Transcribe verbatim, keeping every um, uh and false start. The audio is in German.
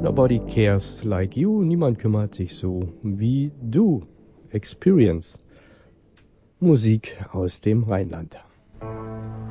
Nobody cares like you. Niemand kümmert sich so wie du. Experience. Musik aus dem Rheinland.